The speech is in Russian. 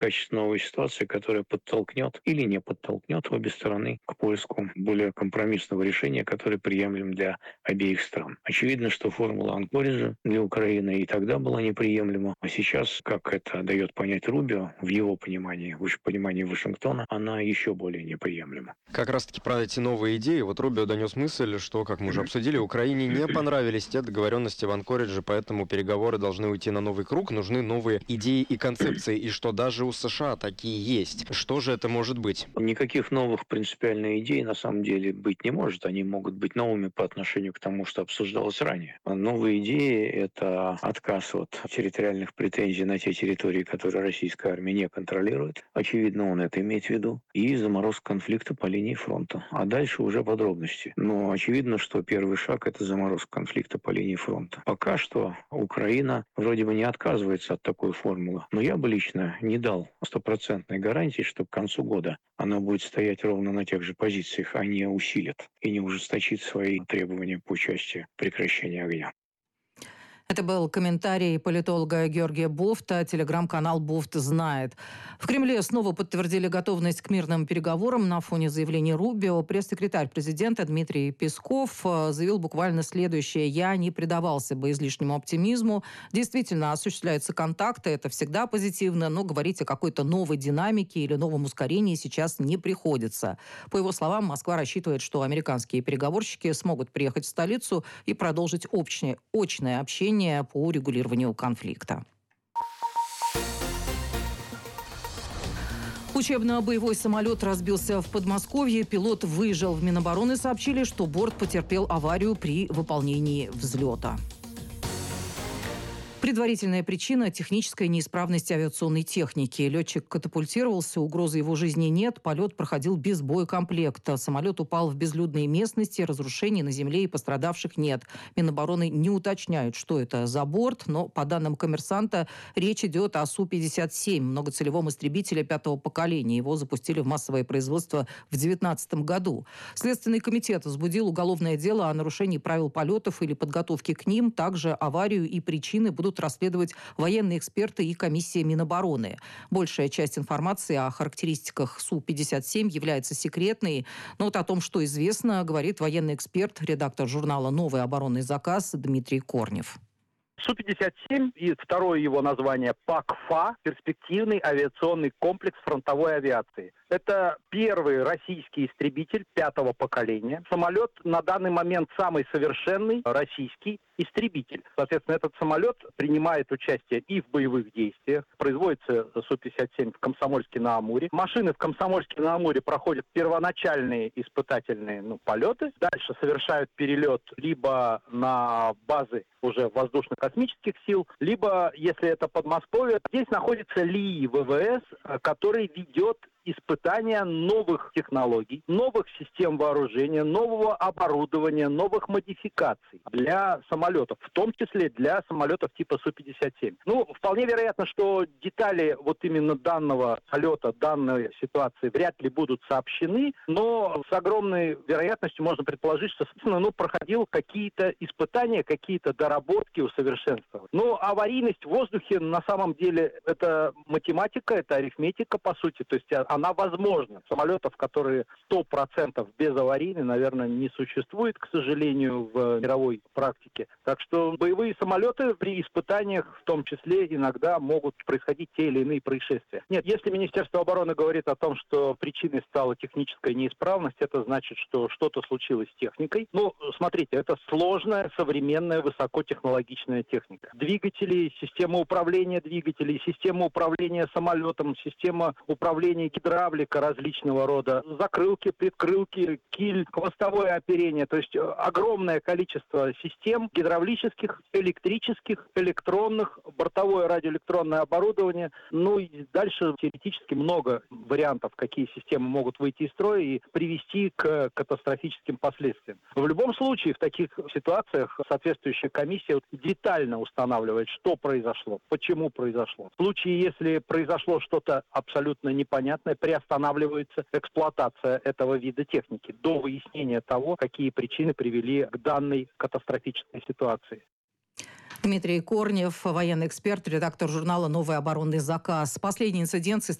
качественно новой ситуации, которая подтолкнет или не подтолкнет обе стороны к поиску более компромиссного решения, которое приемлем для обеих стран. Очевидно, что формула Анкориджа для Украины и тогда была неприемлема, а сейчас, как это дает понять Рубио, в его понимании, в понимании Вашингтона, она еще более неприемлема. Как раз-таки про эти новые идеи. Вот Рубио донес мысль, что, как мы уже обсудили, Украине не понравились те договоренности в Анкоридже, поэтому переговоры должны уйти на новый круг, нужны новые идеи и концепции, и что даже у США такие есть. Что же это может быть? Никаких новых принципиальных идей на самом деле быть не может. Они могут быть новыми по отношению к тому, что обсуждалось ранее. Новые идеи – это отказ от территориальных претензий на те территории, которые российская армия не контролирует. Очевидно, он это имеет в виду. И заморозка конфликта по линии фронта. А дальше уже подробности. Но очевидно, что первый шаг – это заморозка конфликта по линии фронта. Пока что Украина вроде бы не отказывается от такой формулы. Но я бы лично не дал стопроцентной гарантии, что к концу года она будет стоять ровно на тех же позициях, а не усилит и не ужесточит свои требования по части прекращения огня. Это был комментарий политолога Георгия Бофта. Телеграм-канал «Бофт знает». В Кремле снова подтвердили готовность к мирным переговорам на фоне заявлений Рубио. Пресс-секретарь президента Дмитрий Песков заявил буквально следующее. «Я не предавался бы излишнему оптимизму. Действительно, осуществляются контакты, это всегда позитивно, но говорить о какой-то новой динамике или новом ускорении сейчас не приходится». По его словам, Москва рассчитывает, что американские переговорщики смогут приехать в столицу и продолжить очное общение по урегулированию конфликта. Учебно-боевой самолет разбился в Подмосковье. Пилот выжил. В Минобороны сообщили, что борт потерпел аварию при выполнении взлета. Предварительная причина – техническая неисправность авиационной техники. Летчик катапультировался, угрозы его жизни нет, полет проходил без боекомплекта. Самолет упал в безлюдные местности, разрушений на земле и пострадавших нет. Минобороны не уточняют, что это за борт, но, по данным «Коммерсанта», речь идет о Су-57, многоцелевом истребителе пятого поколения. Его запустили в массовое производство в 2019 году. Следственный комитет возбудил уголовное дело о нарушении правил полетов или подготовки к ним. Также аварию и причины будут расследовать военные эксперты и комиссия Минобороны. Большая часть информации о характеристиках Су-57 является секретной, но вот о том, что известно, говорит военный эксперт, редактор журнала «Новый оборонный заказ» Дмитрий Корнев. Су-57 и второе его название ПАК-ФА – перспективный авиационный комплекс фронтовой авиации. Это первый российский истребитель пятого поколения. Самолет на данный момент самый совершенный российский истребитель. Соответственно, этот самолет принимает участие и в боевых действиях. Производится Су-57 в Комсомольске-на-Амуре. Машины в Комсомольске-на-Амуре проходят первоначальные испытательные полеты. Дальше совершают перелет либо на базы уже воздушно-космических сил, либо, если это Подмосковье, здесь находится ЛИИ ВВС, который ведет испытания новых технологий, новых систем вооружения, нового оборудования, новых модификаций для самолетов, в том числе для самолетов типа Су-57. Вполне вероятно, что детали вот именно данного полета, данной ситуации вряд ли будут сообщены, но с огромной вероятностью можно предположить, что, собственно, проходил какие-то испытания, какие-то доработки, усовершенствования. Аварийность в воздухе на самом деле это математика, это арифметика, по сути, то есть она возможна. Самолетов, которые 100% безаварийны, наверное, не существует, к сожалению, в мировой практике. Так что боевые самолеты при испытаниях, в том числе, иногда могут происходить те или иные происшествия. Нет, если Министерство обороны говорит о том, что причиной стала техническая неисправность, это значит, что что-то случилось с техникой. Смотрите, это сложная, современная, высокотехнологичная техника. Двигатели, система управления двигателей, система управления самолетом, система управления гидравлика различного рода, закрылки, предкрылки, киль, хвостовое оперение. То есть огромное количество систем гидравлических, электрических, электронных, бортовое радиоэлектронное оборудование. И дальше теоретически много вариантов, какие системы могут выйти из строя и привести к катастрофическим последствиям. В любом случае, в таких ситуациях соответствующая комиссия детально устанавливает, что произошло, почему произошло. В случае, если произошло что-то абсолютно непонятное, приостанавливается эксплуатация этого вида техники до выяснения того, какие причины привели к данной катастрофической ситуации. Дмитрий Корнев, военный эксперт, редактор журнала «Новый оборонный заказ». Последний инцидент с